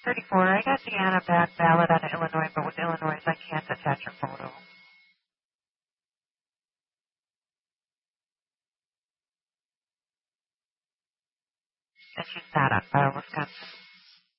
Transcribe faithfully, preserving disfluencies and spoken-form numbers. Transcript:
thirty-four. I got Deanna back valid out of Illinois, but with Illinois, I can't attach her photo. And she's not on file, Wisconsin.